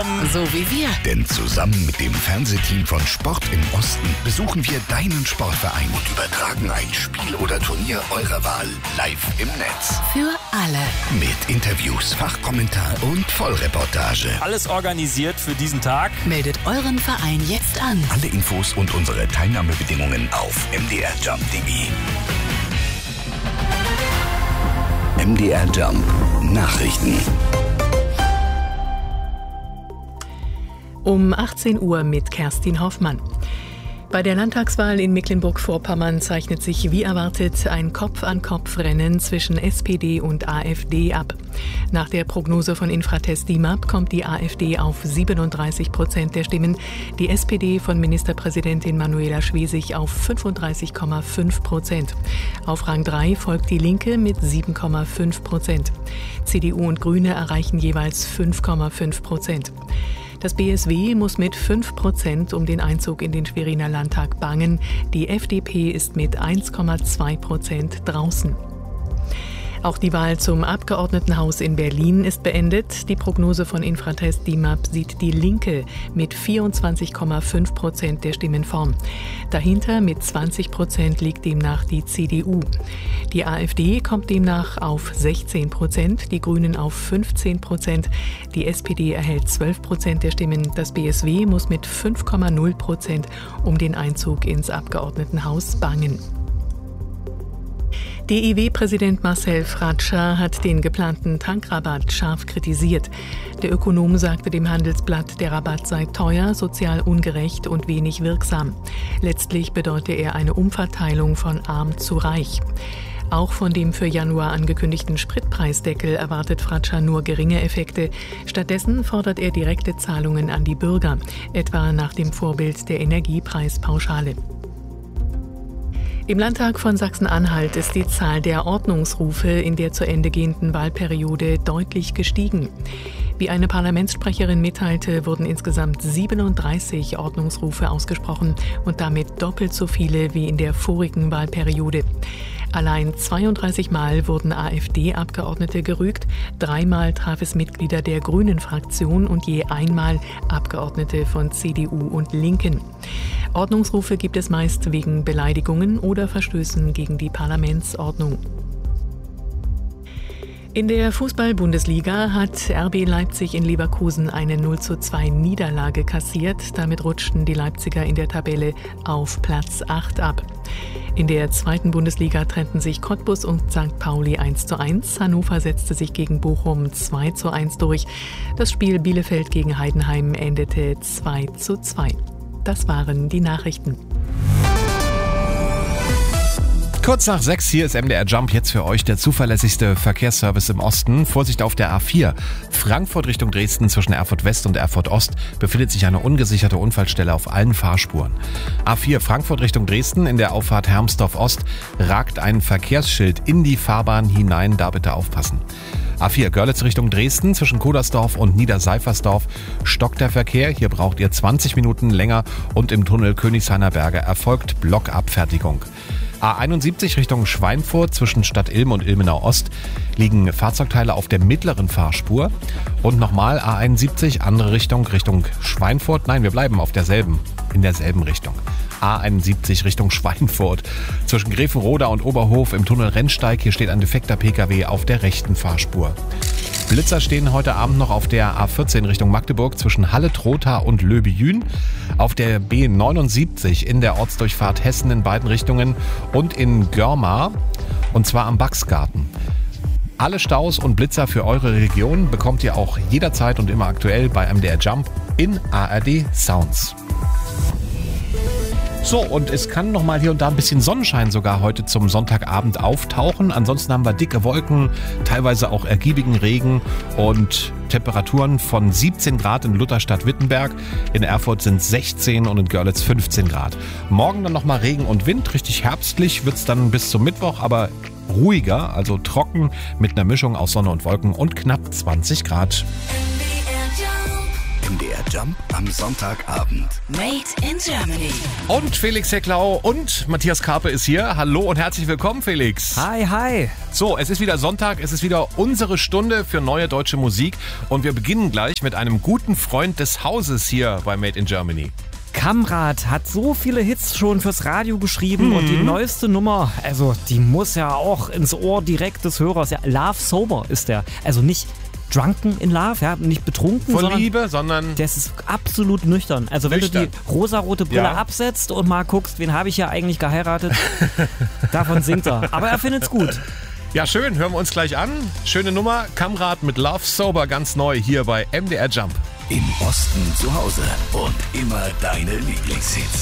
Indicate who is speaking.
Speaker 1: So wie wir.
Speaker 2: Denn zusammen mit dem Fernsehteam von Sport im Osten besuchen wir deinen Sportverein und übertragen ein Spiel oder Turnier eurer Wahl live im Netz.
Speaker 1: Für alle.
Speaker 2: Mit Interviews, Fachkommentar und Vollreportage.
Speaker 3: Alles organisiert für diesen Tag.
Speaker 1: Meldet euren Verein jetzt an.
Speaker 2: Alle Infos und unsere Teilnahmebedingungen auf mdrjump.de. MDR Jump Nachrichten.
Speaker 4: Um 18 Uhr mit Kerstin Hoffmann. Bei der Landtagswahl in Mecklenburg-Vorpommern zeichnet sich wie erwartet ein Kopf-an-Kopf-Rennen zwischen SPD und AfD ab. Nach der Prognose von Infratest DIMAP kommt die AfD auf 37% der Stimmen, die SPD von Ministerpräsidentin Manuela Schwesig auf 35,5%. Auf Rang 3 folgt die Linke mit 7,5%. CDU und Grüne erreichen jeweils 5,5%. Das BSW muss mit 5% um den Einzug in den Schweriner Landtag bangen. Die FDP ist mit 1,2% draußen. Auch die Wahl zum Abgeordnetenhaus in Berlin ist beendet. Die Prognose von Infratest DIMAP sieht die Linke mit 24,5% der Stimmen vorn. Dahinter mit 20% liegt demnach die CDU. Die AfD kommt demnach auf 16%, die Grünen auf 15%, die SPD erhält 12% der Stimmen. Das BSW muss mit 5,0% um den Einzug ins Abgeordnetenhaus bangen. DIW-Präsident Marcel Fratscher hat den geplanten Tankrabatt scharf kritisiert. Der Ökonom sagte dem Handelsblatt, der Rabatt sei teuer, sozial ungerecht und wenig wirksam. Letztlich bedeute er eine Umverteilung von arm zu reich. Auch von dem für Januar angekündigten Spritpreisdeckel erwartet Fratscher nur geringe Effekte. Stattdessen fordert er direkte Zahlungen an die Bürger, etwa nach dem Vorbild der Energiepreispauschale. Im Landtag von Sachsen-Anhalt ist die Zahl der Ordnungsrufe in der zu Ende gehenden Wahlperiode deutlich gestiegen. Wie eine Parlamentssprecherin mitteilte, wurden insgesamt 37 Ordnungsrufe ausgesprochen und damit doppelt so viele wie in der vorigen Wahlperiode. Allein 32 Mal wurden AfD-Abgeordnete gerügt, 3 Mal traf es Mitglieder der Grünen-Fraktion und je einmal Abgeordnete von CDU und Linken. Ordnungsrufe gibt es meist wegen Beleidigungen oder Verstößen gegen die Parlamentsordnung. In der Fußball-Bundesliga hat RB Leipzig in Leverkusen eine 0:2 Niederlage kassiert. Damit rutschten die Leipziger in der Tabelle auf Platz 8 ab. In der zweiten Bundesliga trennten sich Cottbus und St. Pauli 1:1. Hannover setzte sich gegen Bochum 2:1 durch. Das Spiel Bielefeld gegen Heidenheim endete 2:2. Das waren die Nachrichten.
Speaker 5: Kurz nach 6, hier ist MDR Jump, jetzt für euch der zuverlässigste Verkehrsservice im Osten. Vorsicht auf der A4, Frankfurt Richtung Dresden zwischen Erfurt West und Erfurt Ost befindet sich eine ungesicherte Unfallstelle auf allen Fahrspuren. A4 Frankfurt Richtung Dresden in der Auffahrt Hermsdorf Ost ragt ein Verkehrsschild in die Fahrbahn hinein, da bitte aufpassen. A4 Görlitz Richtung Dresden zwischen Kodersdorf und Niederseifersdorf stockt der Verkehr. Hier braucht ihr 20 Minuten länger und im Tunnel Königshainer Berge erfolgt Blockabfertigung. A71 Richtung Schweinfurt zwischen Stadt Ilm und Ilmenau Ost liegen Fahrzeugteile auf der mittleren Fahrspur. Und nochmal A71 andere Richtung Schweinfurt. Nein, wir bleiben in derselben Richtung. A71 Richtung Schweinfurt. Zwischen Grevenroda und Oberhof im Tunnel Rennsteig. Hier steht ein defekter Pkw auf der rechten Fahrspur. Blitzer stehen heute Abend noch auf der A14 Richtung Magdeburg zwischen Halle-Trotha und Löbejün, auf der B79 in der Ortsdurchfahrt Hessen in beiden Richtungen und in Görmar, und zwar am Baxgarten. Alle Staus und Blitzer für eure Region bekommt ihr auch jederzeit und immer aktuell bei MDR Jump in ARD Sounds. So, und es kann noch mal hier und da ein bisschen Sonnenschein sogar heute zum Sonntagabend auftauchen. Ansonsten haben wir dicke Wolken, teilweise auch ergiebigen Regen und Temperaturen von 17 Grad in Lutherstadt-Wittenberg. In Erfurt sind 16 und in Görlitz 15 Grad. Morgen dann noch mal Regen und Wind. Richtig herbstlich wird es dann bis zum Mittwoch, aber ruhiger, also trocken mit einer Mischung aus Sonne und Wolken und knapp 20 Grad.
Speaker 2: MDR Jump am Sonntagabend.
Speaker 1: Made in Germany.
Speaker 5: Und Felix Hecklau und Matthias Karpe ist hier. Hallo und herzlich willkommen, Felix.
Speaker 6: Hi, hi.
Speaker 5: So, es ist wieder Sonntag, es ist wieder unsere Stunde für neue deutsche Musik und wir beginnen gleich mit einem guten Freund des Hauses hier bei Made in Germany.
Speaker 6: Kamrat hat so viele Hits schon fürs Radio geschrieben und die neueste Nummer, also die muss ja auch ins Ohr direkt des Hörers. Ja, Love Sober ist der, also nicht drunken in love, ja, nicht betrunken,
Speaker 5: Von Liebe, sondern...
Speaker 6: Das ist absolut nüchtern. Also wenn
Speaker 5: Nüchtern.
Speaker 6: du die rosarote Brille
Speaker 5: Ja.
Speaker 6: absetzt und mal guckst, wen habe ich ja eigentlich geheiratet, davon singt er. Aber er findet's gut.
Speaker 5: Ja, schön, hören wir uns gleich an. Schöne Nummer, Kamrat mit Love Sober, ganz neu hier bei MDR Jump.
Speaker 2: Im Osten zu Hause und immer deine Lieblingshits.